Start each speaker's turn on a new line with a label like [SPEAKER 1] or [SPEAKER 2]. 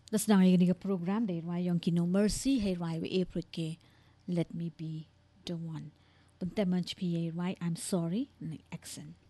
[SPEAKER 1] Das na yung program de right yung kino mercy hey right we April ke let me be the one. But that much pa right I'm sorry accent.